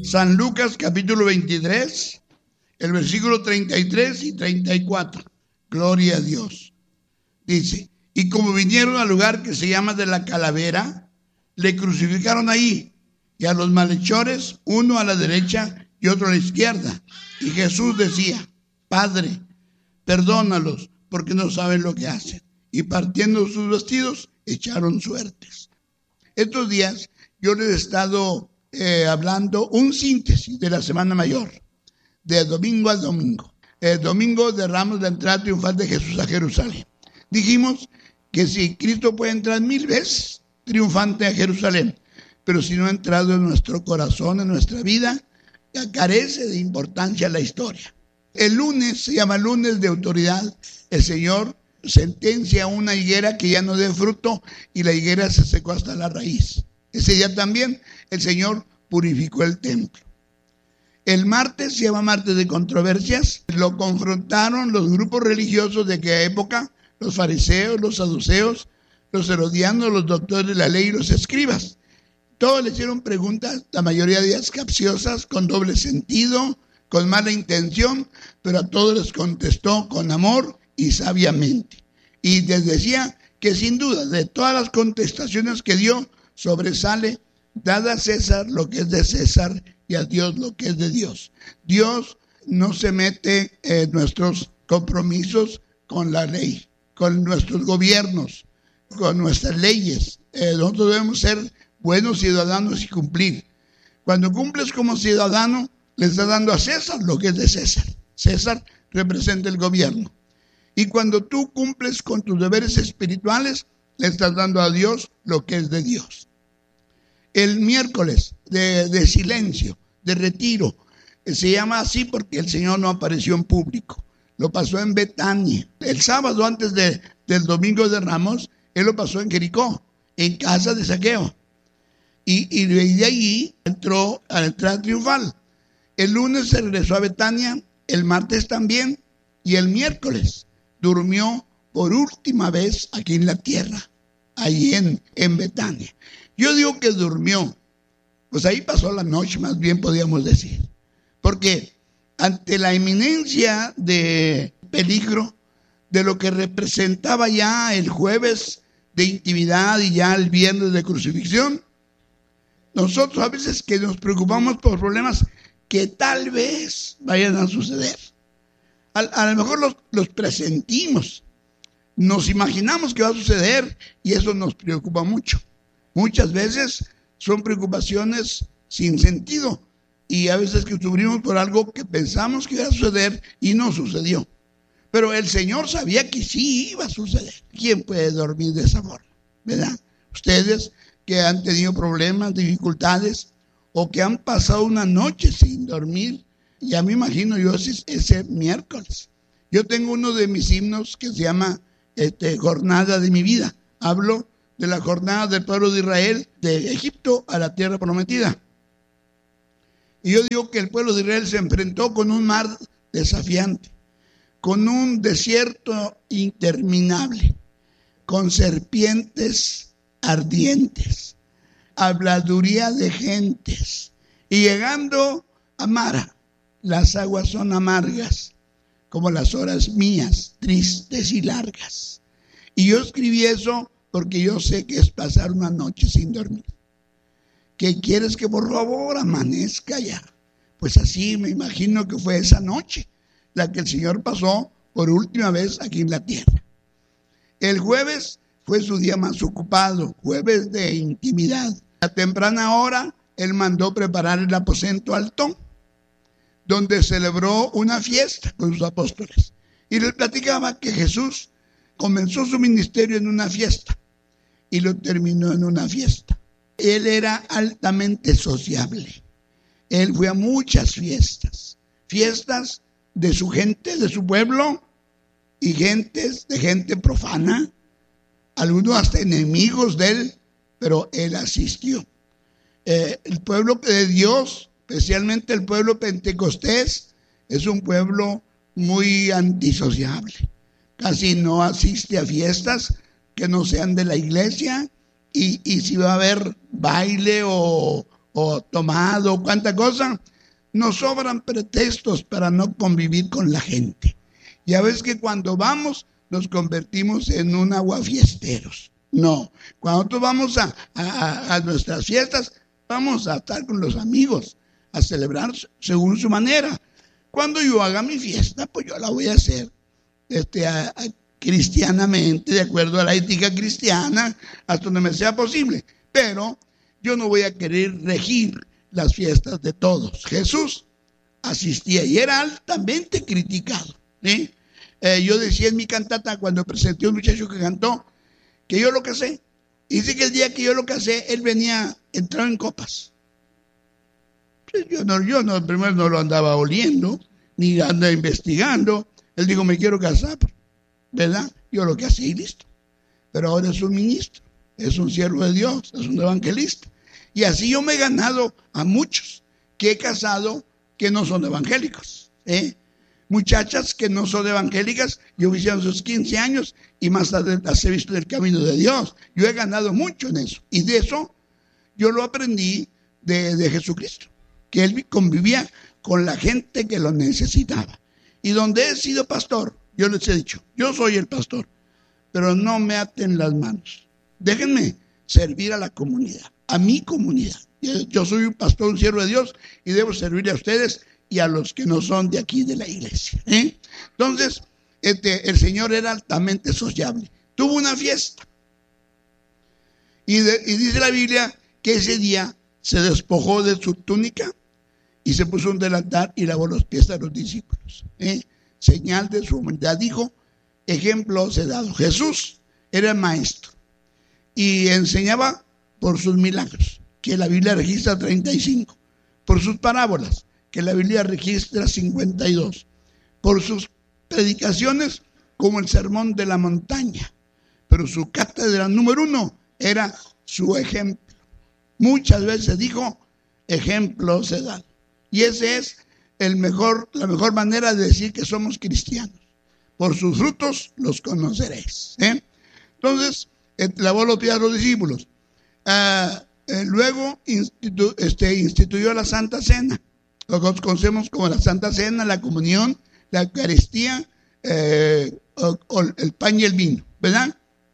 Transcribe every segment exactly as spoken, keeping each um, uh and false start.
San Lucas capítulo veintitrés, el versículo treinta y tres y treinta y cuatro. Gloria a Dios. Dice, y como vinieron al lugar que se llama de la Calavera, le crucificaron ahí, y a los malhechores, uno a la derecha y otro a la izquierda. Y Jesús decía, Padre, perdónalos, porque no saben lo que hacen. Y partiendo sus vestidos, echaron suertes. Estos días yo les he estado eh, hablando un síntesis de la Semana Mayor, de domingo a domingo. El domingo de Ramos, la entrada triunfal de Jesús a Jerusalén. Dijimos que si Cristo puede entrar mil veces triunfante a Jerusalén, pero si no ha entrado en nuestro corazón, en nuestra vida, ya carece de importancia la historia. El lunes se llama lunes de autoridad. El Señor sentencia a una higuera que ya no dé fruto y la higuera se secó hasta la raíz. Ese día también el Señor purificó el templo. El martes se llama martes de controversias. Lo confrontaron los grupos religiosos de aquella época, los fariseos, los saduceos, los herodianos, los doctores de la ley y los escribas. Todos le hicieron preguntas, la mayoría de ellas capciosas, con doble sentido, con mala intención, pero a todos les contestó con amor y sabiamente. Y les decía que sin duda de todas las contestaciones que dio, sobresale, dada a César lo que es de César y a Dios lo que es de Dios. Dios no se mete en nuestros compromisos con la ley, con nuestros gobiernos, con nuestras leyes. Eh, nosotros debemos ser buenos ciudadanos y cumplir. Cuando cumples como ciudadano, le estás dando a César lo que es de César. César representa el gobierno. Y cuando tú cumples con tus deberes espirituales, le estás dando a Dios lo que es de Dios. El miércoles de, de silencio, de retiro, se llama así porque el Señor no apareció en público. Lo pasó en Betania. El sábado antes de, del domingo de Ramos, Él lo pasó en Jericó, en casa de Zaqueo. Y, y de allí entró a la entrada triunfal. El lunes se regresó a Betania, el martes también, y el miércoles durmió por última vez aquí en la tierra, ahí en, en Betania. Yo digo que durmió, pues ahí pasó la noche, más bien podríamos decir, porque ante la inminencia de peligro, de lo que representaba ya el jueves de intimidad y ya el viernes de crucifixión, nosotros a veces que nos preocupamos por problemas que tal vez vayan a suceder. A, a lo mejor los, los presentimos, nos imaginamos que va a suceder y eso nos preocupa mucho. Muchas veces son preocupaciones sin sentido y a veces que sufrimos por algo que pensamos que iba a suceder y no sucedió. Pero el Señor sabía que sí iba a suceder. ¿Quién puede dormir de esa forma? ¿Verdad? Ustedes que han tenido problemas, dificultades o que han pasado una noche sin dormir, ya me imagino yo ese, ese miércoles. Yo tengo uno de mis himnos que se llama este, Jornada de mi vida. Hablo de la jornada del pueblo de Israel de Egipto a la tierra prometida. Y yo digo que el pueblo de Israel se enfrentó con un mar desafiante, con un desierto interminable, con serpientes ardientes, habladuría de gentes, y llegando a Mara, las aguas son amargas, como las horas mías, tristes y largas. Y yo escribí eso porque yo sé que es pasar una noche sin dormir. ¿Qué quieres? Que por favor amanezca ya. Pues así me imagino que fue esa noche la que el Señor pasó por última vez aquí en la tierra. El jueves fue su día más ocupado, jueves de intimidad. A temprana hora, Él mandó preparar el aposento alto, donde celebró una fiesta con sus apóstoles. Y les platicaba que Jesús comenzó su ministerio en una fiesta y lo terminó en una fiesta. Él era altamente sociable. Él fue a muchas fiestas, fiestas de su gente, de su pueblo, y gentes de gente profana, algunos hasta enemigos de él, pero él asistió. Eh, el pueblo de Dios, especialmente el pueblo pentecostés, es un pueblo muy antisociable. Casi no asiste a fiestas que no sean de la iglesia, y, y si va a haber baile o, o tomado, cuánta cosa, nos sobran pretextos para no convivir con la gente. Ya ves que cuando vamos nos convertimos en un aguafiesteros. No, cuando nosotros vamos a, a, a nuestras fiestas, vamos a estar con los amigos, a celebrar según su manera. Cuando yo haga mi fiesta, pues yo la voy a hacer este, a, a, cristianamente, de acuerdo a la ética cristiana, hasta donde me sea posible. Pero yo no voy a querer regir las fiestas de todos. Jesús asistía y era altamente criticado, ¿sí? Eh, yo decía en mi cantata, cuando presenté a un muchacho que cantó, que yo lo casé. Dice que el día que yo lo casé, él venía, entrado en copas. Yo no, yo no, primero no lo andaba oliendo, ni andaba investigando. Él dijo, me quiero casar, ¿verdad? Yo lo casé y listo. Pero ahora es un ministro, es un siervo de Dios, es un evangelista. Y así yo me he ganado a muchos que he casado que no son evangélicos, ¿eh? Muchachas que no son evangélicas, yo hicieron sus quince años y más tarde las he visto en el camino de Dios. Yo he ganado mucho en eso. Y de eso yo lo aprendí de, de Jesucristo, que él convivía con la gente que lo necesitaba. Y donde he sido pastor, yo les he dicho, yo soy el pastor, pero no me aten las manos. Déjenme servir a la comunidad, a mi comunidad. Yo soy un pastor, un siervo de Dios, y debo servirle a ustedes y a los que no son de aquí de la iglesia, ¿eh? Entonces, este, el Señor era altamente sociable. Tuvo una fiesta. Y, de, y dice la Biblia que ese día se despojó de su túnica y se puso un delantal y lavó los pies a los discípulos, ¿eh? Señal de su humildad. Dijo, ejemplo os he dado. Jesús era maestro y enseñaba por sus milagros, que la Biblia registra treinta y cinco, por sus parábolas, que la Biblia registra cincuenta y dos, por sus predicaciones como el sermón de la montaña, pero su cátedra número uno era su ejemplo. Muchas veces dijo, ejemplo se da. Y ese es el mejor, la mejor manera de decir que somos cristianos. Por sus frutos los conoceréis, ¿eh? Entonces, lavó los pies a los discípulos. Uh, eh, luego institu, este, instituyó la Santa Cena, lo que conocemos como la Santa Cena, la comunión, la Eucaristía, eh, o, o el pan y el vino, ¿verdad?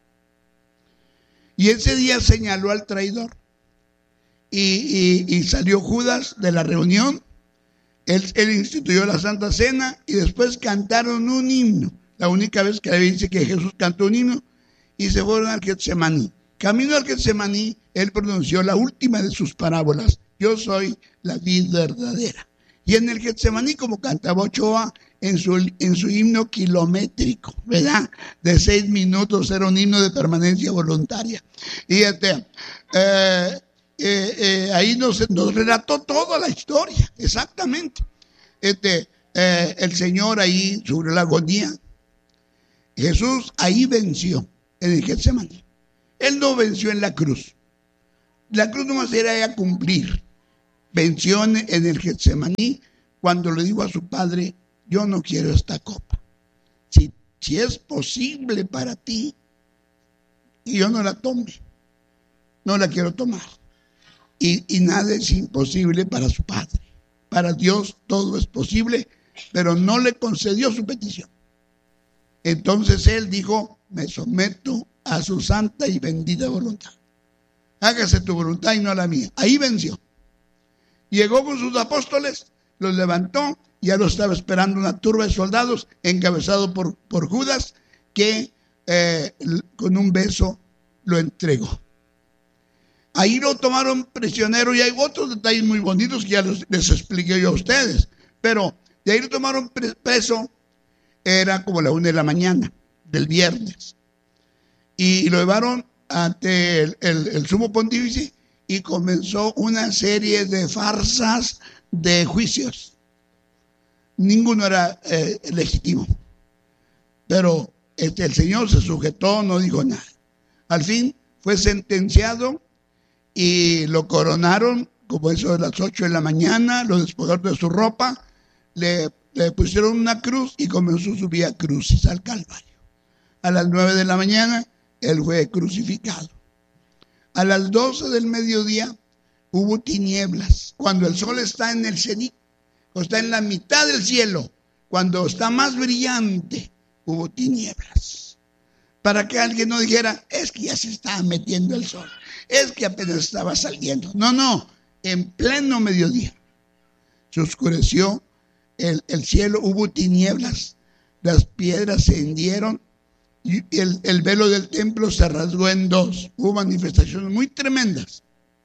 Y ese día señaló al traidor y, y, y salió Judas de la reunión. Él, él instituyó la Santa Cena y después cantaron un himno, la única vez que la Biblia dice que Jesús cantó un himno, y se fueron al Getsemaní. Camino al Getsemaní, él pronunció la última de sus parábolas, yo soy la vid verdadera. Y en el Getsemaní, como cantaba Ochoa en su, en su himno kilométrico, ¿verdad? De seis minutos, era un himno de permanencia voluntaria. Y este, eh, eh, eh, ahí nos, nos relató toda la historia, exactamente. Este, eh, el Señor ahí sobre la agonía, Jesús ahí venció en el Getsemaní. Él no venció en la cruz. La cruz nomás era ya cumplir. Venció en el Getsemaní cuando le dijo a su padre, yo no quiero esta copa. Si, si es posible para ti, y yo no la tome, no la quiero tomar. Y, y nada es imposible para su padre. Para Dios todo es posible, pero no le concedió su petición. Entonces él dijo, me someto a su santa y bendita voluntad. Hágase tu voluntad y no la mía. Ahí venció. Llegó con sus apóstoles, los levantó, ya lo estaba esperando una turba de soldados encabezado por, por Judas, que eh, con un beso lo entregó. Ahí lo tomaron prisionero y hay otros detalles muy bonitos que ya les, les expliqué yo a ustedes, pero de ahí lo tomaron preso, era como la una de la mañana del viernes, y lo llevaron ante el, el, el sumo pontífice y comenzó una serie de farsas de juicios. Ninguno era eh, legítimo, pero este, el Señor se sujetó, no dijo nada. Al fin fue sentenciado y lo coronaron como eso de las ocho de la mañana, lo despojaron de su ropa, le, le pusieron una cruz y comenzó su vía crucis al Calvario. A las nueve de la mañana él fue crucificado. A las doce del mediodía hubo tinieblas. Cuando el sol está en el cenit, o está en la mitad del cielo, cuando está más brillante, hubo tinieblas. Para que alguien no dijera, es que ya se estaba metiendo el sol, es que apenas estaba saliendo. No, no, en pleno mediodía se oscureció el, el cielo, hubo tinieblas, las piedras se hendieron y el, el velo del templo se rasgó en dos. Hubo manifestaciones muy tremendas.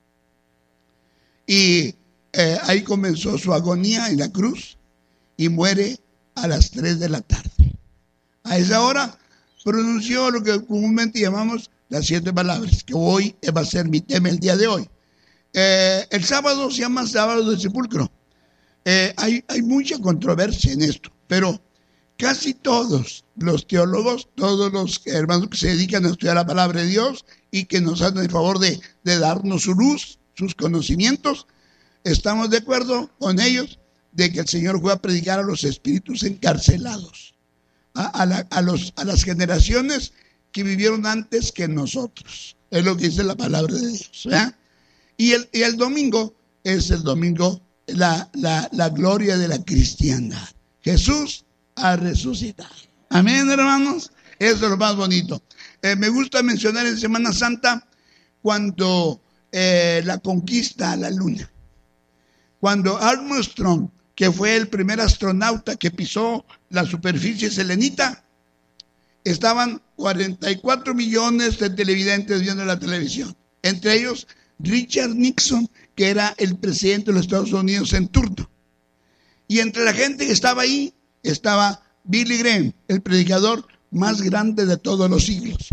Y eh, ahí comenzó su agonía en la cruz y muere a las tres de la tarde. A esa hora pronunció lo que comúnmente llamamos las siete palabras, que hoy va a ser mi tema el día de hoy. Eh, el sábado se llama sábado del sepulcro. Eh, hay, hay mucha controversia en esto, pero casi todos los teólogos, todos los hermanos que se dedican a estudiar la palabra de Dios y que nos hacen el favor de, de darnos su luz, sus conocimientos, estamos de acuerdo con ellos de que el Señor fue a predicar a los espíritus encarcelados, a, a, la, a, los, a las generaciones que vivieron antes que nosotros. Es lo que dice la palabra de Dios. ¿eh? Y, el, y el domingo es el domingo, la, la, la gloria de la cristiandad. Jesús ha resucitado. Amén, hermanos. Eso es lo más bonito. Eh, me gusta mencionar en Semana Santa cuando eh, la conquista a la luna. Cuando Armstrong, que fue el primer astronauta que pisó la superficie selenita, estaban cuarenta y cuatro millones de televidentes viendo la televisión. Entre ellos, Richard Nixon, que era el presidente de los Estados Unidos en turno. Y entre la gente que estaba ahí, estaba Billy Graham, el predicador más grande de todos los siglos.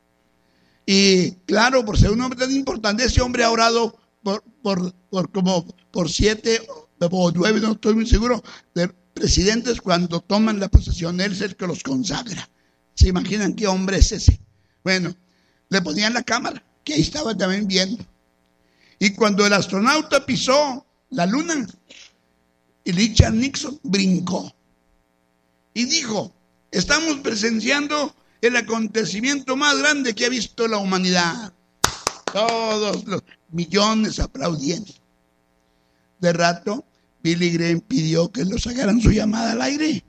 Y claro, por ser un hombre tan importante, ese hombre ha orado por, por, por como por siete o nueve, no estoy muy seguro, de presidentes cuando toman la posesión. Él es el que los consagra. ¿Se imaginan qué hombre es ese? Bueno, le ponían la cámara, que ahí estaba también viendo. Y cuando el astronauta pisó la luna, Richard Nixon brincó y dijo, estamos presenciando el acontecimiento más grande que ha visto la humanidad. Todos los millones aplaudiendo. De rato, Billy Graham pidió que lo sacaran su llamada al aire.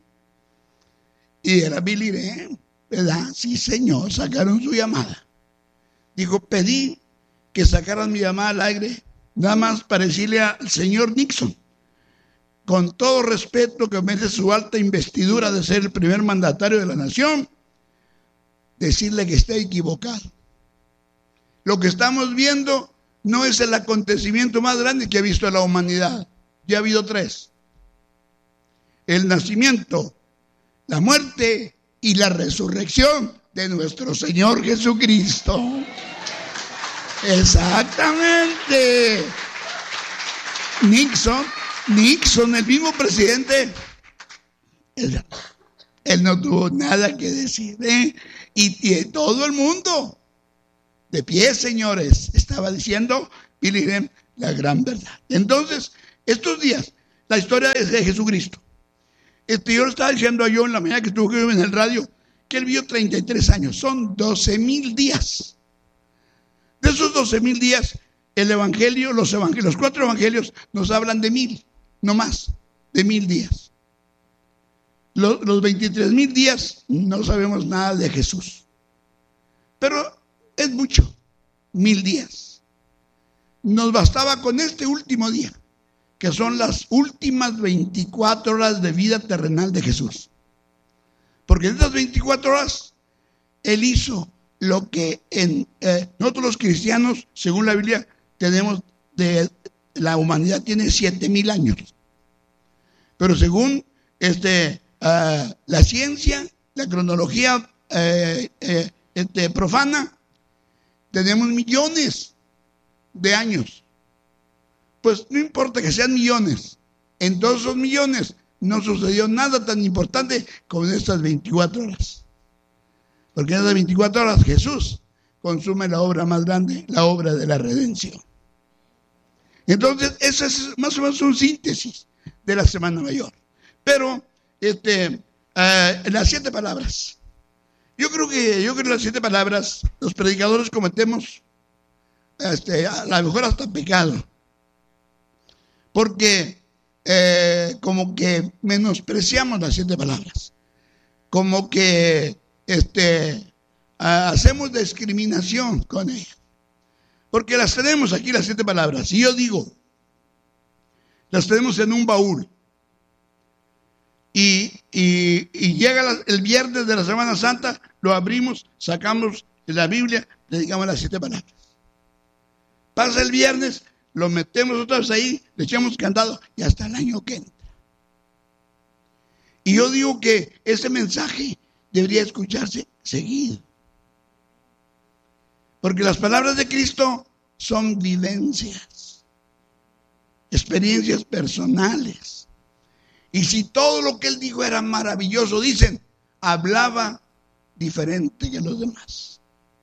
Y era Billy Graham, ¿verdad? Sí, señor, sacaron su llamada. Dijo, pedí que sacaran mi llamada al aire, nada más para decirle al señor Nixon, con todo respeto que merece su alta investidura de ser el primer mandatario de la nación, decirle que está equivocado. Lo que estamos viendo no es el acontecimiento más grande que ha visto la humanidad. Ya ha habido tres. El nacimiento, la muerte y la resurrección de nuestro Señor Jesucristo. Exactamente. Nixon, Nixon, el mismo presidente, él, él no tuvo nada que decir, ¿eh? y, y todo el mundo de pie, señores, estaba diciendo Billy Graham la gran verdad. Entonces, estos días, la historia es de Jesucristo. Este, yo le estaba diciendo a yo en la mañana que estuve en el radio que él vivió treinta y tres años, son doce mil días. De esos doce mil días, el evangelio, los evangelios, los cuatro evangelios nos hablan de mil, no más, de mil días. Los, los veintitrés mil días no sabemos nada de Jesús. Pero es mucho, mil días. Nos bastaba con este último día, que son las últimas veinticuatro horas de vida terrenal de Jesús. Porque en estas veinticuatro horas, Él hizo lo que en eh, nosotros los cristianos, según la Biblia, tenemos de la humanidad tiene siete mil años. Pero según este, uh, la ciencia, la cronología uh, uh, este, profana, tenemos millones de años. Pues no importa que sean millones, en todos esos millones no sucedió nada tan importante como en estas veinticuatro horas. Porque en esas veinticuatro horas Jesús consume la obra más grande, la obra de la redención. Entonces, esa es más o menos una síntesis de la Semana Mayor. Pero, este, uh, las siete palabras. Yo creo que, yo creo que las siete palabras, los predicadores cometemos, este, a lo mejor hasta pecado, porque eh, como que menospreciamos las siete palabras, como que este, hacemos discriminación con ellas, porque las tenemos aquí las siete palabras. Y yo digo, las tenemos en un baúl. Y, y, y llega la, el viernes de la Semana Santa, lo abrimos, sacamos la Biblia, dedicamos las siete palabras. Pasa el viernes, lo metemos otra vez ahí, le echamos candado y hasta el año que entra. Y yo digo que ese mensaje debería escucharse seguido. Porque las palabras de Cristo son vivencias, experiencias personales. Y si todo lo que él dijo era maravilloso, dicen, hablaba diferente que los demás.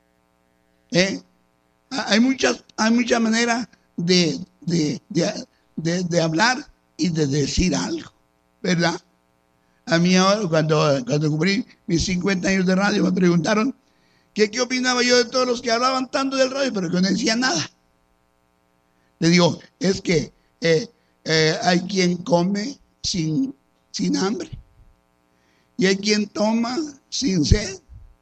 ¿Eh? Hay muchas, hay muchas maneras de, de, de, de, de hablar y de decir algo, ¿verdad? A mí ahora, cuando, cuando cumplí mis cincuenta años de radio, me preguntaron que qué opinaba yo de todos los que hablaban tanto del radio, pero que no decían nada. Le digo, es que eh, eh, hay quien come sin, sin hambre, y hay quien toma sin sed,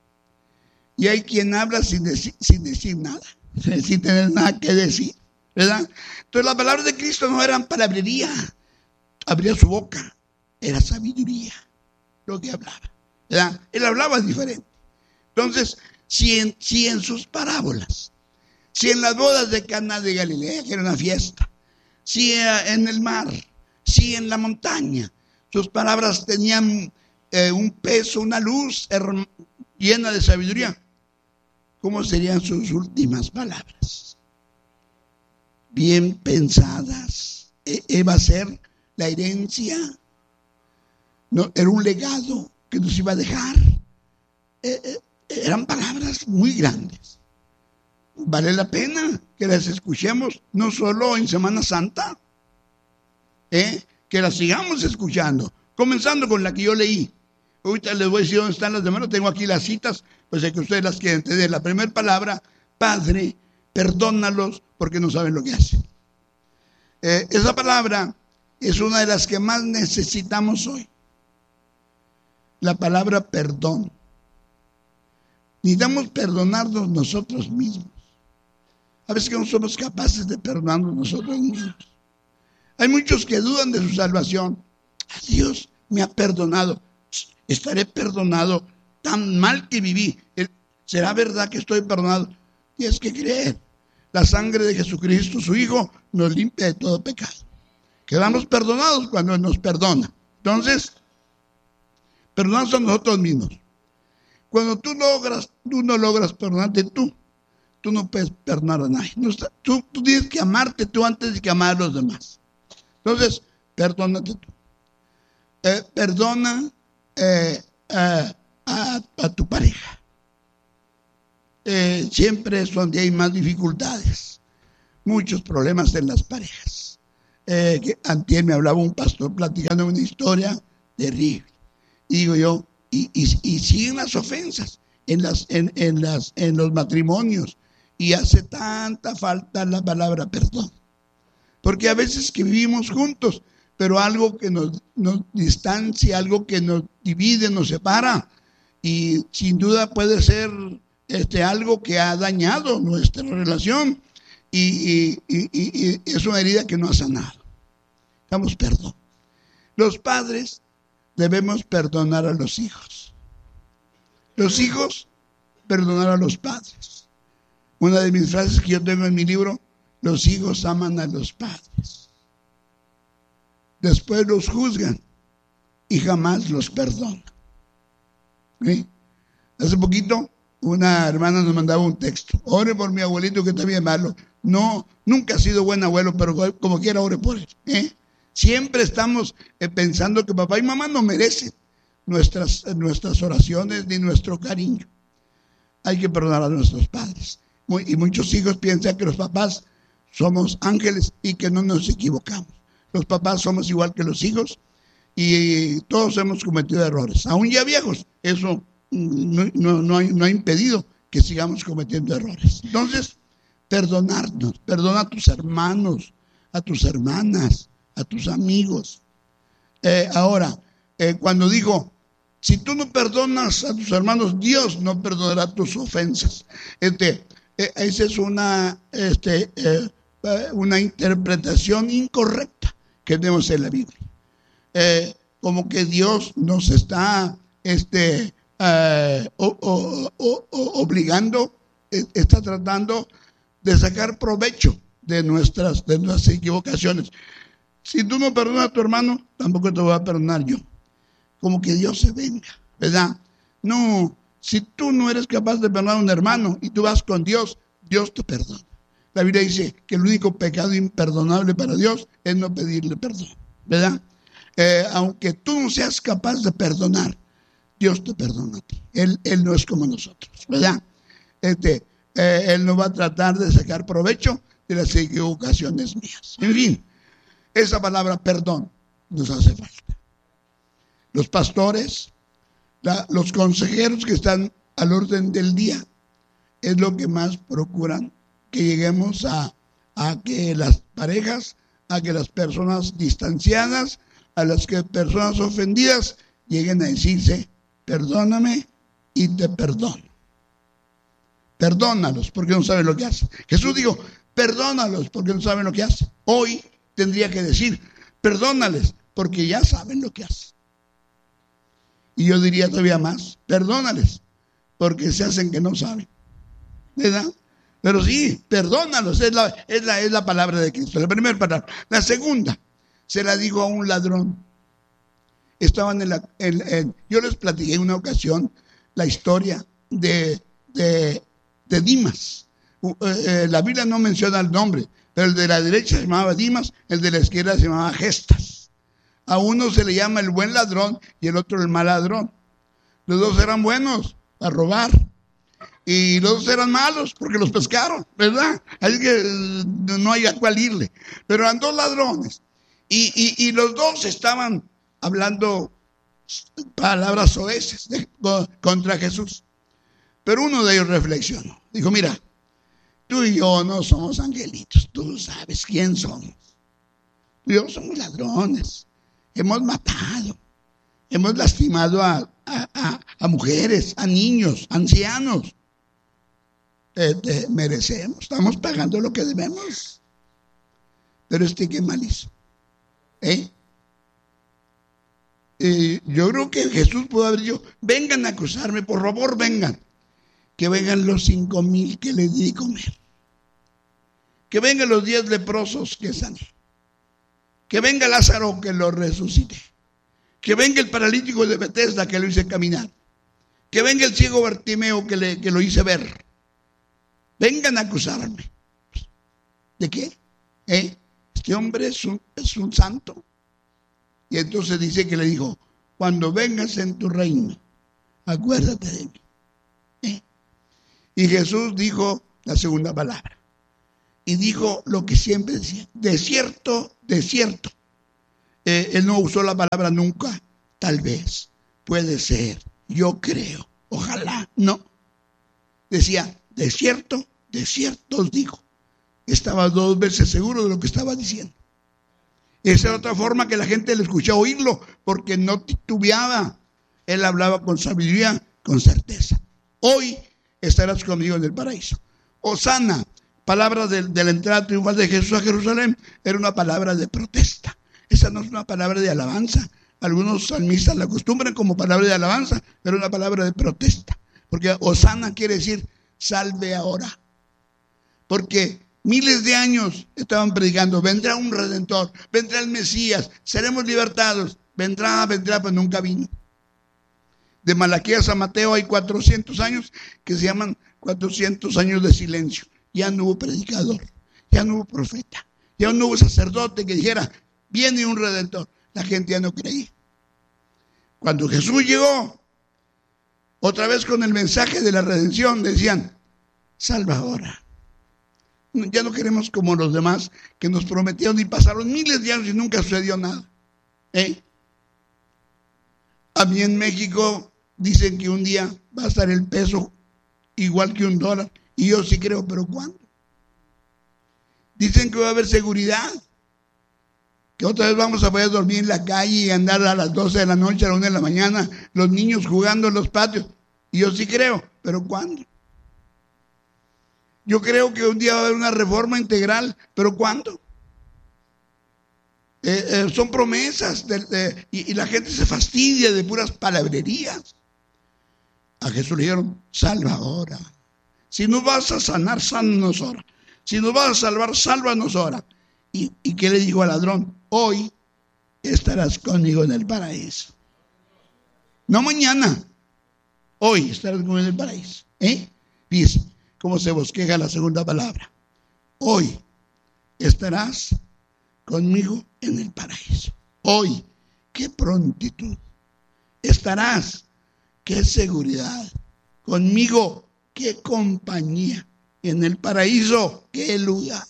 y hay quien habla sin decir, sin decir nada, sin tener nada que decir, ¿verdad? Entonces las palabras de Cristo no eran palabrería, abría su boca, era sabiduría lo que hablaba, ¿verdad? Él hablaba diferente. Entonces, si en, si en sus parábolas, si en las bodas de Caná de Galilea, que era una fiesta, si en el mar, si en la montaña, sus palabras tenían eh, un peso, una luz llena de sabiduría, ¿cómo serían sus últimas palabras? Bien pensadas. E va a ser la herencia. No, era un legado que nos iba a dejar. Eh, eh, eran palabras muy grandes. Vale la pena que las escuchemos, no solo en Semana Santa, eh, que las sigamos escuchando, comenzando con la que yo leí. Ahorita les voy a decir dónde están las demás, tengo aquí las citas, pues es que ustedes las quieren entender. La primera palabra, Padre, perdónalos porque no saben lo que hacen. Eh, esa palabra es una de las que más necesitamos hoy. La palabra perdón. Necesitamos perdonarnos nosotros mismos. A veces que no somos capaces de perdonarnos nosotros mismos. Hay muchos que dudan de su salvación. Dios me ha perdonado. Estaré perdonado. Tan mal que viví. ¿Será verdad que estoy perdonado? Tienes que creer. La sangre de Jesucristo, su Hijo, nos limpia de todo pecado. Quedamos perdonados cuando Él nos perdona. Entonces, perdonamos a nosotros mismos. Cuando tú logras, tú no logras perdonarte tú, tú no puedes perdonar a nadie. No está, tú, tú tienes que amarte tú antes de que amar a los demás. Entonces, perdónate tú. Eh, perdona eh, a, a, a tu pareja. Eh, siempre es donde hay más dificultades, muchos problemas en las parejas. Eh, que antier me hablaba un pastor platicando una historia terrible. Y digo yo, y, y, y siguen las ofensas en, las, en, en, las, en los matrimonios, y hace tanta falta la palabra perdón. Porque a veces que vivimos juntos, pero algo que nos, nos distancia, algo que nos divide, nos separa, y sin duda puede ser este, algo que ha dañado nuestra relación, y, y, y, y es una herida que no ha sanado. Damos perdón. Los padres debemos perdonar a los hijos. Los hijos perdonar a los padres. Una de mis frases que yo tengo en mi libro: los hijos aman a los padres. Después los juzgan y jamás los perdonan. ¿Sí? Hace poquito una hermana nos mandaba un texto: ore por mi abuelito que está bien malo. No, nunca ha sido buen abuelo, pero como quiera ore por él. ¿Eh? Siempre estamos eh, pensando que papá y mamá no merecen nuestras, nuestras oraciones ni nuestro cariño. Hay que perdonar a nuestros padres. Muy, y muchos hijos piensan que los papás somos ángeles y que no nos equivocamos. Los papás somos igual que los hijos y todos hemos cometido errores. Aún ya viejos, eso no, no, no, ha, no ha impedido que sigamos cometiendo errores. Entonces, perdonarnos, perdona a tus hermanos, a tus hermanas, a tus amigos. Eh, ahora, eh, cuando dijo, si tú no perdonas a tus hermanos, Dios no perdonará tus ofensas. Este, eh, esa es una, este, eh, una interpretación incorrecta que tenemos en la Biblia. Eh, como que Dios nos está este, eh, o, o, o, o, obligando, eh, está tratando de sacar provecho de nuestras, de nuestras equivocaciones. Si tú no perdonas a tu hermano, tampoco te voy a perdonar yo. Como que Dios se venga, ¿verdad? No, si tú no eres capaz de perdonar a un hermano y tú vas con Dios, Dios te perdona. La Biblia dice que el único pecado imperdonable para Dios es no pedirle perdón, ¿verdad? Eh, aunque tú no seas capaz de perdonar, Dios te perdona a ti. Él, él no es como nosotros, ¿verdad? Este, eh, él no va a tratar de sacar provecho de las equivocaciones mías. En fin, esa palabra perdón nos hace falta. Los pastores, la, los consejeros que están al orden del día, es lo que más procuran, que lleguemos a, a que las parejas, a que las personas distanciadas, a las que personas ofendidas lleguen a decirse, perdóname y te perdono. Perdónalos porque no saben lo que hacen. Jesús dijo, perdónalos porque no saben lo que hacen. Hoy tendría que decir, perdónales porque ya saben lo que hacen. Y yo diría todavía más, perdónales porque se hacen que no saben, ¿verdad? Pero sí, perdónalos, es la, es la, es la palabra de Cristo, la primera palabra. La segunda, se la dijo a un ladrón. Estaban en la, en, en, yo les platiqué en una ocasión la historia de, de, de Dimas. Uh, eh, la Biblia no menciona el nombre, pero el de la derecha se llamaba Dimas, el de la izquierda se llamaba Gestas. A uno se le llama el buen ladrón y el otro el mal ladrón. Los dos eran buenos a robar y los dos eran malos porque los pescaron, ¿verdad? Así que eh, no hay a cuál irle. Pero eran dos ladrones y, y, y los dos estaban hablando palabras soeces de, contra Jesús. Pero uno de ellos reflexionó. Dijo, mira, tú y yo no somos angelitos, tú sabes quién somos. Tú y yo somos ladrones. Hemos matado, hemos lastimado a, a, a, a mujeres, a niños, ancianos. Eh, eh, merecemos, estamos pagando lo que debemos. Pero este qué mal hizo. ¿Eh? Eh, yo creo que Jesús pudo haber dicho, vengan a acusarme, por favor vengan. Que vengan los cinco mil que les di comer. Que vengan los diez leprosos que sané. Que venga Lázaro que lo resucite. Que venga el paralítico de Betesda que lo hice caminar. Que venga el ciego Bartimeo que, le, que lo hice ver. Vengan a acusarme. ¿De qué? ¿Eh? Este hombre es un, es un santo. Y entonces dice que le dijo, cuando vengas en tu reino, acuérdate de mí. ¿Eh? Y Jesús dijo la segunda palabra. Y dijo lo que siempre decía, de cierto, de cierto. Eh, él no usó la palabra nunca, tal vez, puede ser, yo creo, ojalá, no. Decía, de cierto, de cierto os digo. Estaba dos veces seguro de lo que estaba diciendo. Esa era otra forma que la gente le escuchaba oírlo, porque no titubeaba. Él hablaba con sabiduría, con certeza. Hoy estarás conmigo en el paraíso. Hosana, palabra de, de la entrada triunfal de Jesús a Jerusalén, era una palabra de protesta. Esa no es una palabra de alabanza. Algunos salmistas la acostumbran como palabra de alabanza, pero es una palabra de protesta. Porque Hosana quiere decir, salve ahora. Porque miles de años estaban predicando, vendrá un Redentor, vendrá el Mesías, seremos libertados. Vendrá, vendrá, pues nunca vino. De Malaquías a Mateo hay cuatrocientos años que se llaman cuatrocientos años de silencio. Ya no hubo predicador, ya no hubo profeta, ya no hubo sacerdote que dijera, viene un Redentor. La gente ya no creía. Cuando Jesús llegó, otra vez con el mensaje de la redención, decían, salva ahora. Ya no queremos como los demás que nos prometieron y pasaron miles de años y nunca sucedió nada. ¿Eh? A mí en México dicen que un día va a estar el peso igual que un dólar. Y yo sí creo, pero ¿cuándo? Dicen que va a haber seguridad. que otra vez vamos a poder dormir en la calle y andar a las doce de la noche, a la una de la mañana, los niños jugando en los patios. Y yo sí creo, pero ¿cuándo? Yo creo que un día va a haber una reforma integral, pero ¿cuándo? Eh, eh, son promesas de, de, y, y la gente se fastidia de puras palabrerías. A Jesús le dijeron, salva ahora. Si nos vas a sanar, sánanos ahora. Si nos vas a salvar, sálvanos ahora. ¿Y, ¿Y qué le dijo al ladrón? Hoy estarás conmigo en el paraíso. No mañana. Hoy estarás conmigo en el paraíso. ¿Eh? Dice, cómo se bosqueja la segunda palabra. Hoy estarás conmigo en el paraíso. Hoy, qué prontitud. Estarás, qué seguridad. Conmigo, qué compañía. En el paraíso, qué lugar.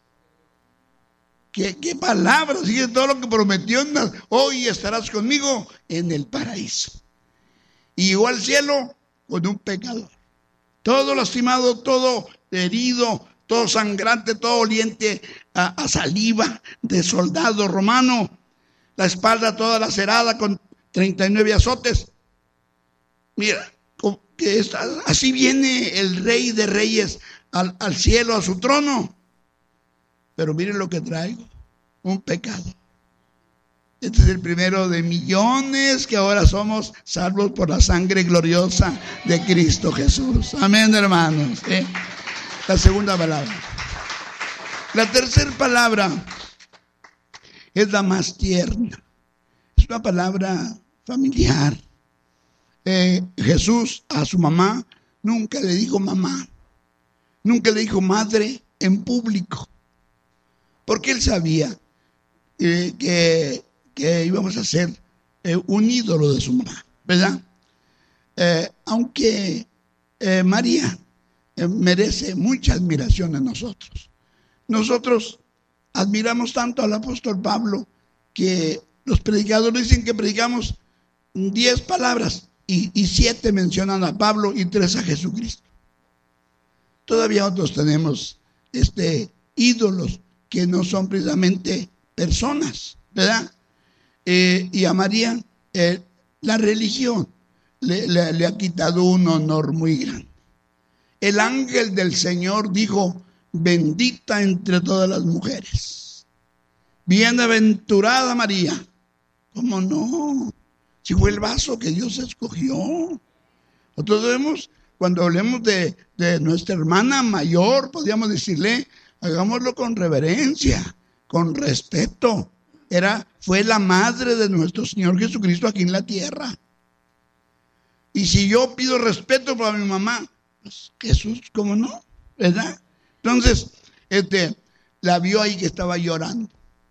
Qué, qué palabras, sigue todo lo que prometió. Hoy estarás conmigo en el paraíso. Y llegó al cielo con un pecador. Todo lastimado, todo herido, todo sangrante, todo oliente a, a saliva de soldado romano, la espalda toda lacerada con treinta y nueve azotes. Mira, que está, así viene el Rey de Reyes al, al cielo, a su trono. Pero miren lo que traigo, un pecado. Este es el primero de millones que ahora somos salvos por la sangre gloriosa de Cristo Jesús. Amén, hermanos. ¿Eh? La segunda palabra. La tercera palabra es la más tierna. Es una palabra familiar. Eh, Jesús a su mamá nunca le dijo mamá. Nunca le dijo madre en público. Porque él sabía eh, que, que íbamos a ser eh, un ídolo de su mamá, ¿verdad? Eh, aunque eh, María eh, merece mucha admiración a nosotros. Nosotros admiramos tanto al apóstol Pablo que los predicadores dicen que predicamos diez palabras y, y siete mencionan a Pablo y tres a Jesucristo. Todavía otros tenemos este, ídolos que no son precisamente personas, ¿verdad? Eh, y a María eh, la religión le, le, le ha quitado un honor muy grande. El ángel del Señor dijo, bendita entre todas las mujeres, bienaventurada María. ¿Cómo no? Si fue el vaso que Dios escogió. Nosotros debemos, cuando hablemos de, de nuestra hermana mayor, podríamos decirle, hagámoslo con reverencia, con respeto. Era, fue la madre de nuestro Señor Jesucristo aquí en la tierra. Y si yo pido respeto para mi mamá, pues Jesús, ¿cómo no? ¿Verdad? Entonces, este, la vio ahí que estaba llorando.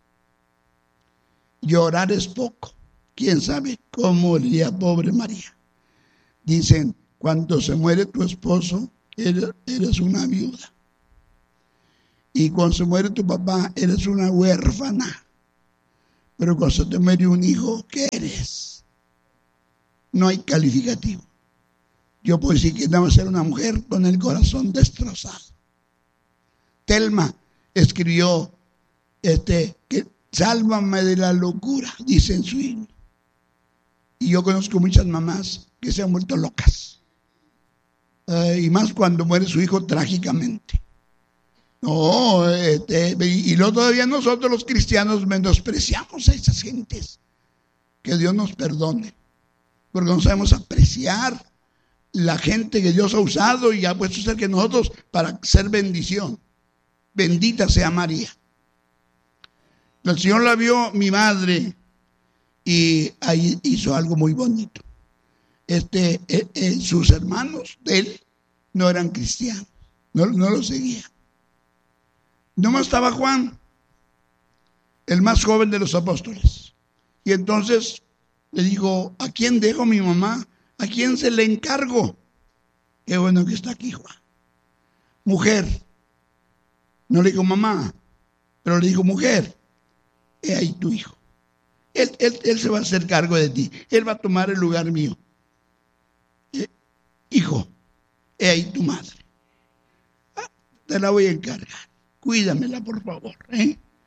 Llorar es poco. ¿Quién sabe cómo moría pobre María? Dicen, cuando se muere tu esposo, eres, eres una viuda. Y cuando se muere tu papá, eres una huérfana. Pero cuando se te muere un hijo, ¿qué eres? No hay calificativo. Yo puedo decir que debe ser una mujer con el corazón destrozado. Telma escribió, este, que sálvame de la locura, dice en su himno. Y yo conozco muchas mamás que se han vuelto locas. Eh, y más cuando muere su hijo trágicamente. No, este, y luego todavía nosotros los cristianos menospreciamos a esas gentes. Que Dios nos perdone, porque no sabemos apreciar la gente que Dios ha usado y ha puesto cerca de nosotros para ser bendición. Bendita sea María. El Señor la vio mi madre y ahí hizo algo muy bonito. Este, eh, eh, sus hermanos de él no eran cristianos, no, no lo seguían. Nomás estaba Juan, el más joven de los apóstoles. Y entonces le digo, ¿a quién dejo mi mamá? ¿A quién se le encargo? Qué bueno que está aquí Juan. Mujer. No le digo mamá, pero le digo mujer. He ahí tu hijo. Él, él, él se va a hacer cargo de ti. Él va a tomar el lugar mío. Eh, hijo, he ahí tu madre. Ah, te la voy a encargar. Cuídamela, por favor. ¿eh?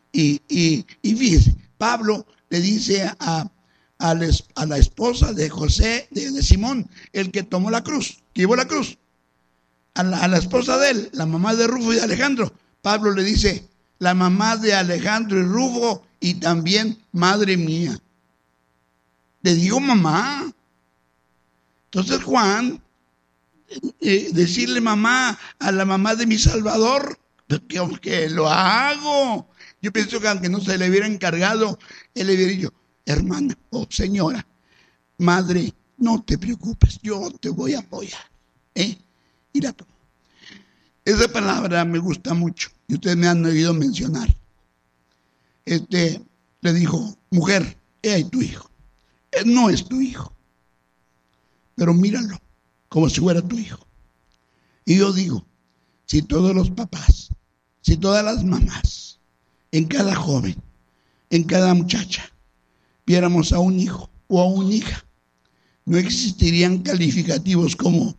Y, y, y fíjese, Pablo le dice a, a, les, a la esposa de José, de, de Simón, el que tomó la cruz, que llevó la cruz, a la, a la esposa de él, la mamá de Rufo y de Alejandro, Pablo le dice, la mamá de Alejandro y Rufo y también madre mía. Le digo mamá. Entonces Juan, eh, decirle mamá a la mamá de mi Salvador, que, que lo hago. Yo pienso que aunque no se le hubiera encargado, él le hubiera dicho, hermana o oh, señora, madre, no te preocupes, yo te voy a apoyar. ¿Eh? Y la tomó. Esa palabra me gusta mucho y ustedes me han oído mencionar. Este, le dijo, mujer, he ahí tu hijo. Él no es tu hijo, pero míralo como si fuera tu hijo. Y yo digo, si todos los papás, si todas las mamás, en cada joven, en cada muchacha, viéramos a un hijo o a una hija, no existirían calificativos como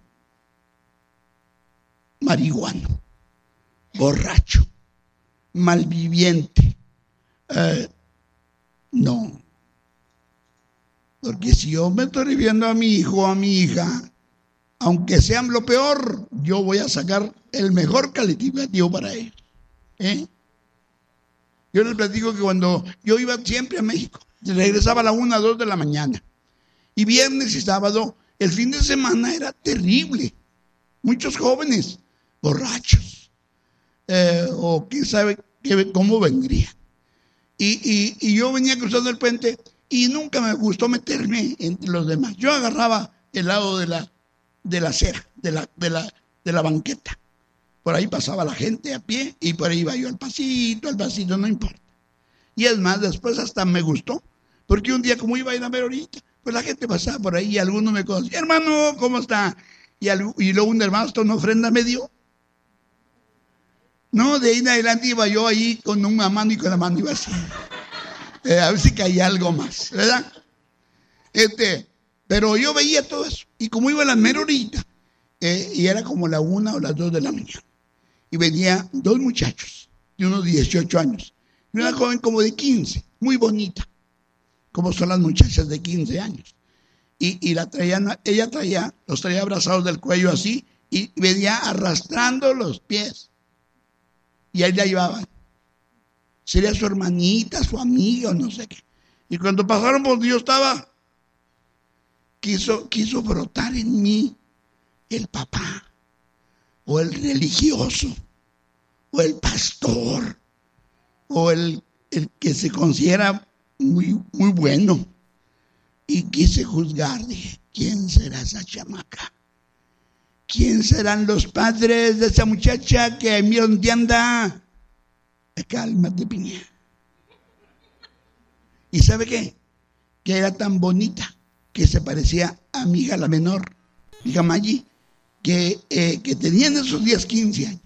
marihuano, borracho, malviviente. Eh, no. Porque si yo me estoy refiriendo a mi hijo o a mi hija, aunque sean lo peor, yo voy a sacar el mejor calificativo para ellos. ¿Eh? Yo les platico que cuando yo iba siempre a México, regresaba a la una, dos de la mañana. Y viernes y sábado, el fin de semana era terrible. Muchos jóvenes, borrachos, eh, o quién sabe qué, cómo vendrían. Y, y, y yo venía cruzando el puente y nunca me gustó meterme entre los demás. Yo agarraba el lado de la, de la acera, de la, de, la, de la banqueta. Por ahí pasaba la gente a pie y por ahí iba yo al pasito, al pasito, no importa. Y es más, después hasta me gustó, porque un día como iba a ir a ver ahorita, pues la gente pasaba por ahí y alguno me conocía, hermano, ¿cómo está? Y, algo, y luego un hermano hasta una ofrenda me dio. No, de ahí en adelante iba yo ahí con una mano y con la mano iba así. Eh, a ver si caía algo más, ¿verdad? Este, pero yo veía todo eso. Y como iba a la mera horita, eh, y era como la una o las dos de la mañana, y venía dos muchachos de unos dieciocho años, y una joven como de quince, muy bonita, como son las muchachas de quince años. Y, y la traían, ella traía, los traía abrazados del cuello así, y venía arrastrando los pies. Y ahí la llevaban. Sería su hermanita, su amiga, no sé qué. Y cuando pasaron por donde yo estaba, quiso, quiso brotar en mí el papá, o el religioso, o el pastor, o el, el que se considera muy, muy bueno. Y quise juzgar, dije, ¿quién será esa chamaca? ¿Quién serán los padres de esa muchacha que mira dónde anda? Cálmate, piña. ¿Y sabe qué? Que era tan bonita que se parecía a mi hija la menor, mi hija Maggi, que, eh, que tenía en esos días quince años.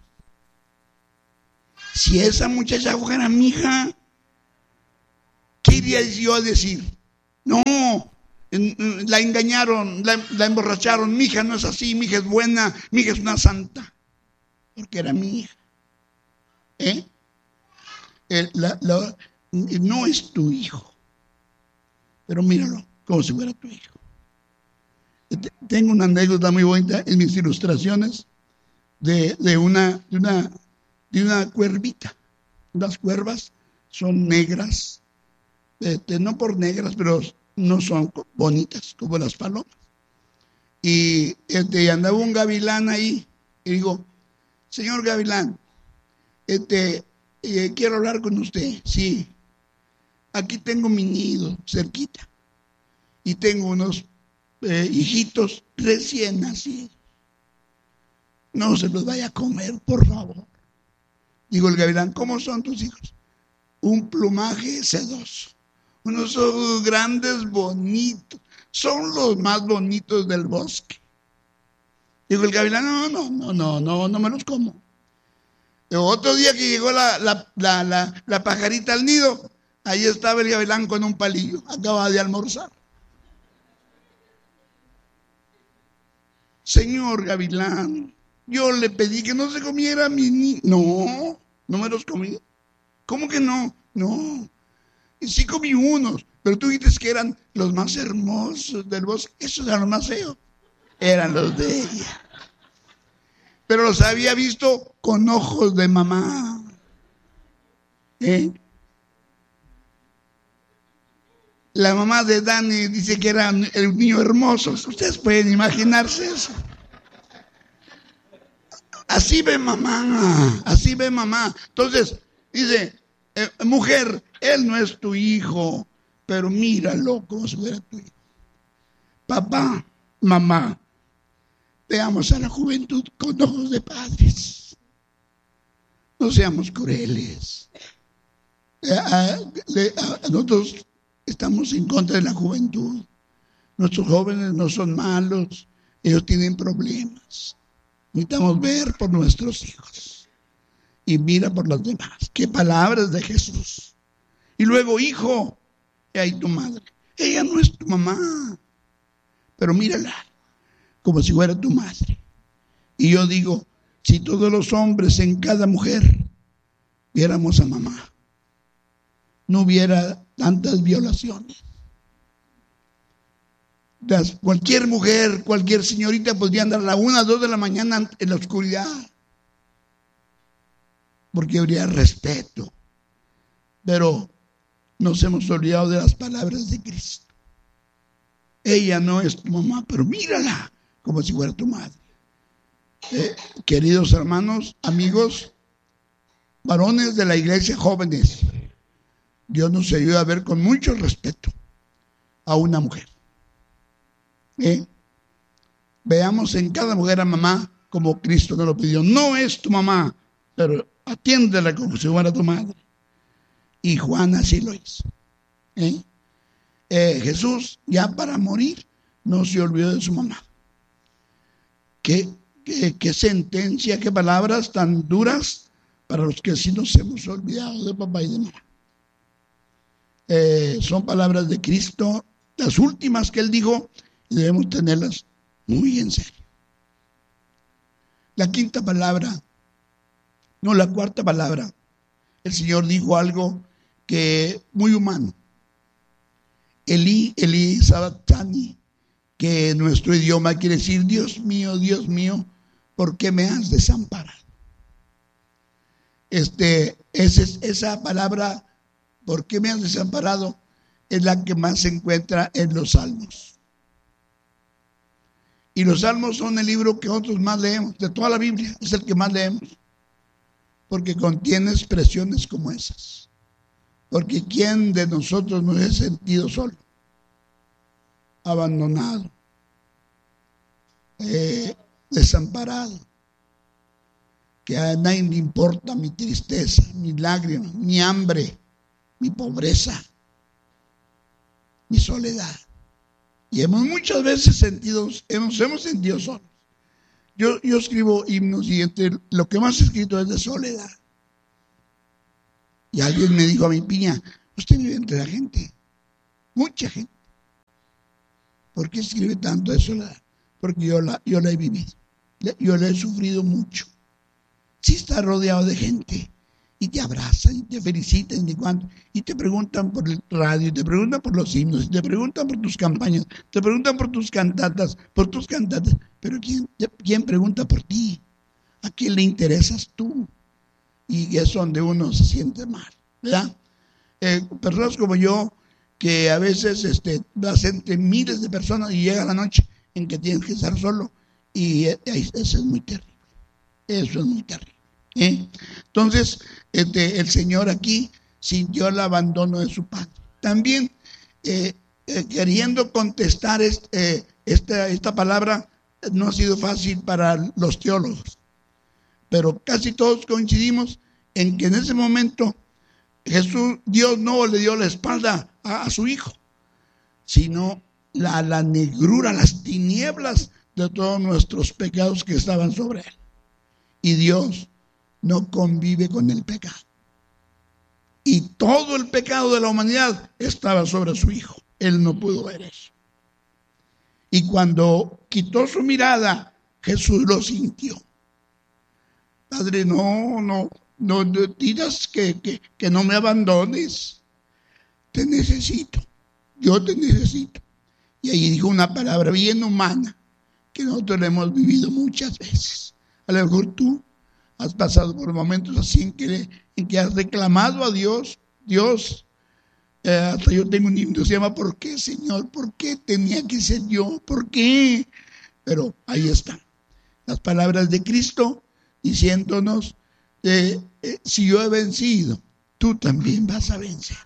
Si esa muchacha fuera mi hija, ¿qué iría yo a decir? No, la engañaron, la, la emborracharon, mi hija no es así, mi hija es buena, mi hija es una santa, porque era mi hija. ¿Eh? El, la, la, no es tu hijo, pero míralo como si fuera tu hijo. Tengo una anécdota muy bonita en mis ilustraciones de, de, una, de, una, de una cuervita. Las cuervas son negras, este, no por negras, pero no son bonitas como las palomas. Y este, andaba un gavilán ahí y digo, señor gavilán, este... Eh, quiero hablar con usted. Sí, aquí tengo mi nido cerquita y tengo unos eh, hijitos recién nacidos. No se los vaya a comer, por favor. Digo el gavilán, ¿cómo son tus hijos? Un plumaje sedoso, unos ojos grandes, bonitos, son los más bonitos del bosque. Digo el gavilán, no, no, no, no, no, no me los como. Otro día que llegó la, la, la, la, la pajarita al nido, ahí estaba el gavilán con un palillo, acaba de almorzar. Señor gavilán, yo le pedí que no se comiera mi nido. No, no me los comí. ¿Cómo que no? No. Y sí comí unos, pero tú dijiste que eran los más hermosos del bosque. Esos eran los más feos. Eran los de ella. Pero los había visto con ojos de mamá. ¿Eh? La mamá de Dani dice que era el niño hermoso. Ustedes pueden imaginarse eso. Así ve mamá, así ve mamá. Entonces, dice, eh, mujer, él no es tu hijo, pero míralo como si fuera tu hijo. Papá, mamá, veamos a la juventud con ojos de padres. No seamos crueles. Eh, a, le, a, nosotros estamos en contra de la juventud. Nuestros jóvenes no son malos, ellos tienen problemas. Necesitamos ver por nuestros hijos y mira por los demás. Qué palabras de Jesús. Y luego, hijo, he ahí tu madre. Ella no es tu mamá, pero mírala como si fuera tu madre. Y yo digo, si todos los hombres en cada mujer viéramos a mamá, no hubiera tantas violaciones. Las, cualquier mujer, cualquier señorita podría andar a la una, dos de la mañana en la oscuridad, porque habría respeto. Pero nos hemos olvidado de las palabras de Cristo. Ella no es tu mamá, pero mírala como si fuera tu madre. Eh, queridos hermanos, amigos, varones de la iglesia, jóvenes, Dios nos ayuda a ver con mucho respeto a una mujer. ¿Eh? Veamos en cada mujer a mamá como Cristo nos lo pidió. No es tu mamá, pero atiéndela como si fuera tu madre. Y Juan así lo hizo. ¿Eh? Eh, Jesús, ya para morir, no se olvidó de su mamá. ¿Qué, qué, qué sentencia, qué palabras tan duras para los que sí nos hemos olvidado de papá y de mamá? Eh, son palabras de Cristo, las últimas que Él dijo, y debemos tenerlas muy en serio. La quinta palabra, no, la cuarta palabra, el Señor dijo algo que muy humano. Eli, Eli Sabachthani, que en nuestro idioma quiere decir, Dios mío, Dios mío, ¿por qué me has desamparado? Este, esa, esa palabra, ¿por qué me has desamparado? Es la que más se encuentra en los Salmos. Y los Salmos son el libro que nosotros más leemos, de toda la Biblia, es el que más leemos, porque contiene expresiones como esas. Porque ¿quién de nosotros nos ha sentido solo, abandonado, eh, desamparado? Que a nadie le importa mi tristeza, mi lágrima, mi hambre, mi pobreza, mi soledad. Y hemos muchas veces sentido, hemos, hemos sentido solos. Yo, yo escribo himnos y entre lo que más he escrito es de soledad. Y alguien me dijo a mi piña, usted vive entre la gente, mucha gente. ¿Por qué escribe tanto de soledad? Porque yo la, yo la he vivido, yo la he sufrido mucho. Sí está rodeado de gente y te abrazan y te felicitan y, cuánto, y te preguntan por el radio, y te preguntan por los himnos, y te preguntan por tus campañas, te preguntan por tus cantatas, por tus cantatas, pero ¿quién, quién pregunta por ti? ¿A quién le interesas tú? Y es donde uno se siente mal, ¿verdad? Eh, personas como yo, que a veces este, vas entre miles de personas y llega la noche en que tienes que estar solo, y eh, eso es muy terrible, eso es muy terrible. ¿Eh? Entonces, este, el Señor aquí sintió el abandono de su padre. También, eh, eh, queriendo contestar este, eh, esta, esta palabra, no ha sido fácil para los teólogos, pero casi todos coincidimos en que en ese momento Jesús, Dios no le dio la espalda a, a su hijo, sino la, la negrura, las tinieblas de todos nuestros pecados que estaban sobre él. Y Dios no convive con el pecado. Y todo el pecado de la humanidad estaba sobre su hijo. Él no pudo ver eso. Y cuando quitó su mirada, Jesús lo sintió. Padre, no, no, no, no digas que, que, que no me abandones. Te necesito. Yo te necesito. Y ahí dijo una palabra bien humana que nosotros la hemos vivido muchas veces. A lo mejor tú has pasado por momentos así en que, en que has reclamado a Dios. Dios, eh, hasta yo tengo un himno que se llama ¿por qué, Señor? ¿Por qué tenía que ser yo? ¿Por qué? Pero ahí están las palabras de Cristo diciéndonos, eh, eh, si yo he vencido, tú también vas a vencer.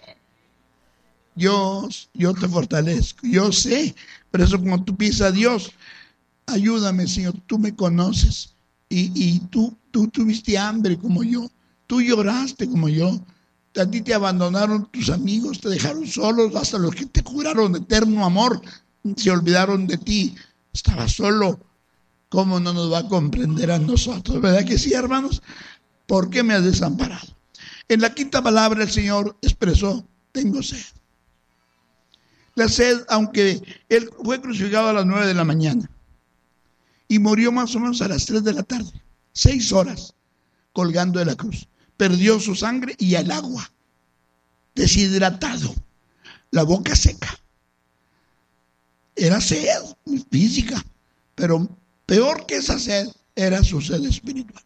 Yo, yo te fortalezco, yo sé, por eso como tú pides a Dios, ayúdame, Señor, tú me conoces y, y tú, tú tuviste hambre como yo, tú lloraste como yo, a ti te abandonaron tus amigos, te dejaron solos, hasta los que te juraron eterno amor, se olvidaron de ti, estabas solo. ¿Cómo no nos va a comprender a nosotros? ¿Verdad que sí, hermanos? ¿Por qué me has desamparado? En la quinta palabra el Señor expresó, tengo sed. La sed, aunque Él fue crucificado a las nueve de la mañana y murió más o menos a las tres de la tarde, seis horas colgando de la cruz. Perdió su sangre y el agua, deshidratado, la boca seca. Era sed física, pero peor que esa sed era su sed espiritual.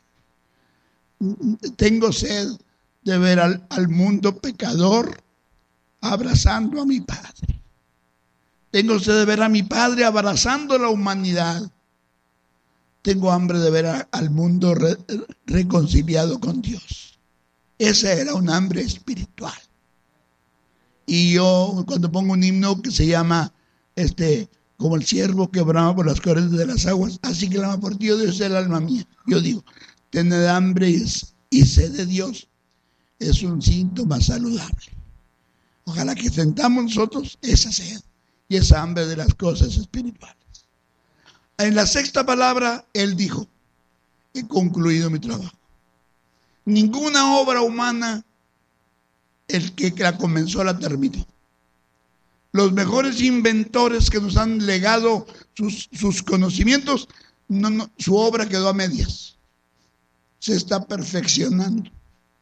Tengo sed de ver al, al mundo pecador abrazando a mi Padre. Tengo sed de ver a mi Padre abrazando a la humanidad. Tengo hambre de ver a, al mundo re, reconciliado con Dios. Esa era un hambre espiritual. Y yo cuando pongo un himno que se llama este, como el ciervo que brama por las corrientes de las aguas, así clama por ti, oh Dios, el alma mía. Yo digo, tener hambre y sed de Dios es un síntoma saludable. Ojalá que sentamos nosotros esa sed y esa hambre de las cosas espirituales. En la sexta palabra, Él dijo, he concluido mi trabajo. Ninguna obra humana, el que la comenzó la terminó. Los mejores inventores que nos han legado sus, sus conocimientos, no, no, su obra quedó a medias. Se está perfeccionando.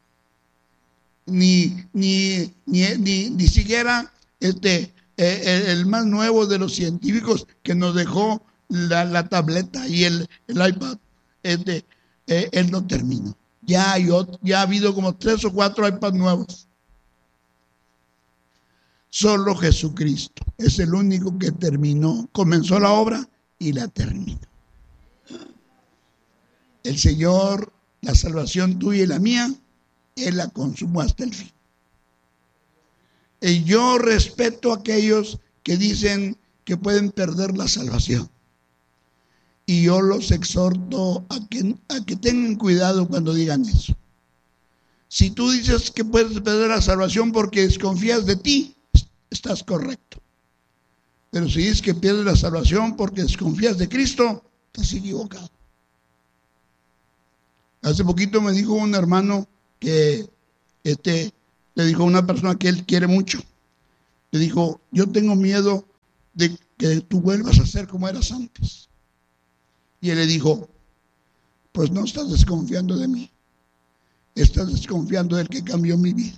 Ni, ni, ni, ni, ni siquiera este, eh, el, el más nuevo de los científicos que nos dejó la, la tableta y el, el iPad, este, eh, él no terminó. Ya, hay otro, ya ha habido como tres o cuatro iPads nuevos. Solo Jesucristo es el único que terminó, comenzó la obra y la terminó. El Señor, la salvación tuya y la mía, Él la consumó hasta el fin. Y yo respeto a aquellos que dicen que pueden perder la salvación. Y yo los exhorto a que, a que tengan cuidado cuando digan eso. Si tú dices que puedes perder la salvación porque desconfías de ti, estás correcto. Pero si dices que pierdes la salvación porque desconfías de Cristo, estás equivocado. Hace poquito me dijo un hermano que este, le dijo a una persona que él quiere mucho. Le dijo, yo tengo miedo de que tú vuelvas a ser como eras antes. Y él le dijo, pues no estás desconfiando de mí, estás desconfiando del que cambió mi vida.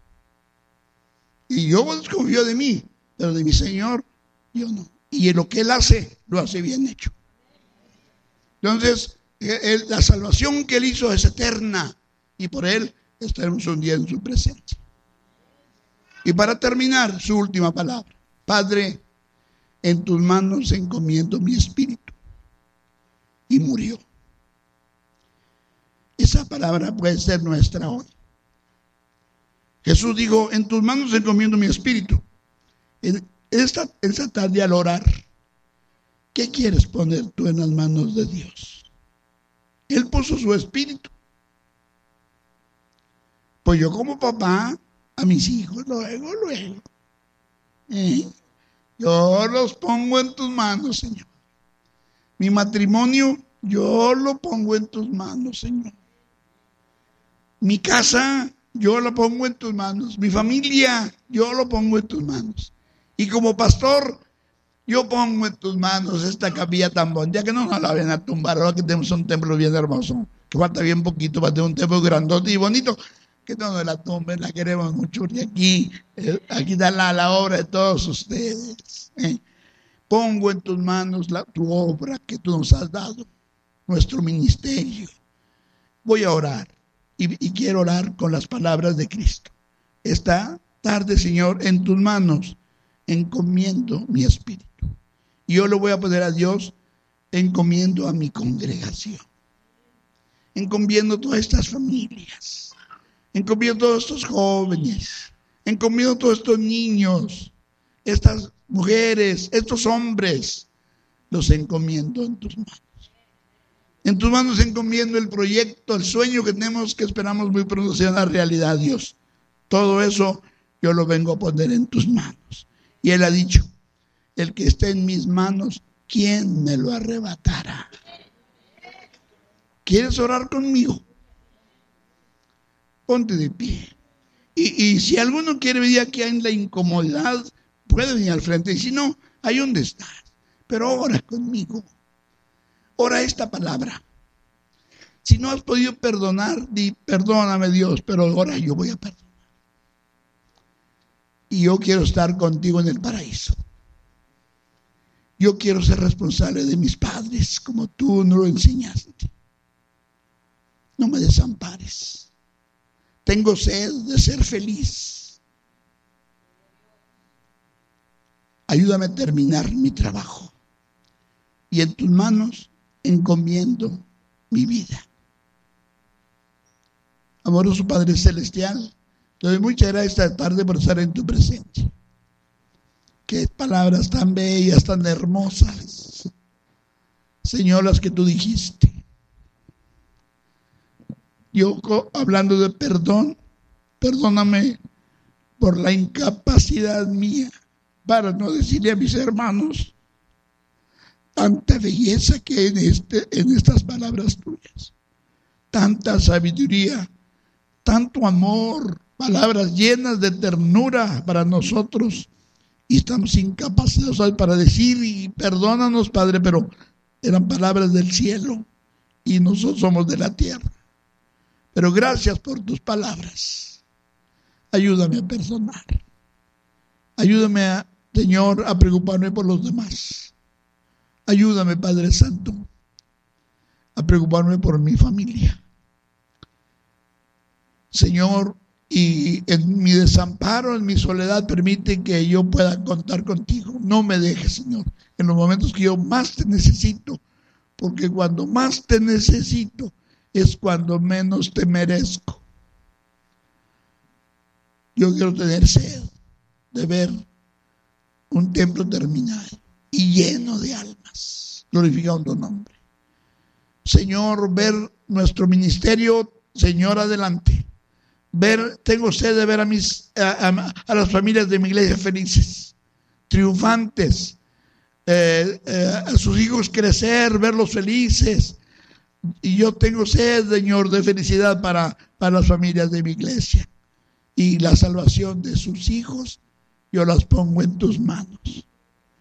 Y yo desconfío de mí, pero de mi Señor, yo no. Y en lo que Él hace, lo hace bien hecho. Entonces, él, la salvación que Él hizo es eterna, y por Él estaremos un día en su presencia. Y para terminar, su última palabra. Padre, en tus manos encomiendo mi espíritu. Y murió. Esa palabra puede ser nuestra hoy. Jesús dijo, en tus manos encomiendo mi espíritu. En esta, esta tarde al orar, ¿qué quieres poner tú en las manos de Dios? Él puso su espíritu. Pues yo como papá, a mis hijos, luego, luego. ¿eh? Yo los pongo en tus manos, Señor. Mi matrimonio, yo lo pongo en tus manos, Señor. Mi casa, yo la pongo en tus manos. Mi familia, yo lo pongo en tus manos. Y como pastor, yo pongo en tus manos esta capilla tan bonita, que no nos la vayan a tumbar, ahora que tenemos un templo bien hermoso. que falta bien poquito para tener un templo grandote y bonito, que no nos la tomen, la queremos mucho, y aquí, eh, aquí está la, la obra de todos ustedes. ¿eh? Pongo en tus manos la, tu obra que tú nos has dado, nuestro ministerio. Voy a orar y, y quiero orar con las palabras de Cristo. Esta tarde, Señor, en tus manos encomiendo mi espíritu. Y yo lo voy a poner a Dios, encomiendo a mi congregación. Encomiendo todas estas familias. Encomiendo todos estos jóvenes. Encomiendo todos estos niños. Estas mujeres, estos hombres. Los encomiendo en tus manos. En tus manos encomiendo el proyecto, el sueño que tenemos, que esperamos muy pronto sea una realidad, Dios. Todo eso yo lo vengo a poner en tus manos. Y Él ha dicho, el que esté en mis manos, ¿quién me lo arrebatará? ¿Quieres orar conmigo? Ponte de pie. Y, y si alguno quiere venir aquí en la incomodidad, puede venir al frente. Y si no, ahí donde estás. Pero ora conmigo. Ora esta palabra. Si no has podido perdonar, di, perdóname Dios, pero ahora yo voy a perdonar. Y yo quiero estar contigo en el paraíso. Yo quiero ser responsable de mis padres, como tú nos lo enseñaste. No me desampares. Tengo sed de ser feliz. Ayúdame a terminar mi trabajo. Y en tus manos encomiendo mi vida. Amoroso Padre Celestial, te doy muchas gracias esta tarde por estar en tu presencia. Qué palabras tan bellas, tan hermosas, Señor, las que tú dijiste. Yo, hablando de perdón, perdóname por la incapacidad mía para no decirle a mis hermanos tanta belleza que hay en, este, en estas palabras tuyas, tanta sabiduría, tanto amor, palabras llenas de ternura para nosotros, y estamos incapacitados para decir, y perdónanos, Padre, pero eran palabras del cielo y nosotros somos de la tierra. Pero gracias por tus palabras. Ayúdame a perdonar. Ayúdame, a, Señor, a preocuparme por los demás. Ayúdame, Padre Santo, a preocuparme por mi familia. Señor, y en mi desamparo, en mi soledad, permite que yo pueda contar contigo. No me dejes, Señor, en los momentos que yo más te necesito, porque cuando más te necesito es cuando menos te merezco. Yo quiero tener sed de ver un templo terminado y lleno de almas, glorificando tu nombre. Señor, ver nuestro ministerio, Señor, adelante. Ver, tengo sed de ver a mis a, a, a las familias de mi iglesia felices, triunfantes, eh, eh, a sus hijos crecer, verlos felices. Y yo tengo sed, Señor, de felicidad para, para las familias de mi iglesia. Y la salvación de sus hijos, yo las pongo en tus manos.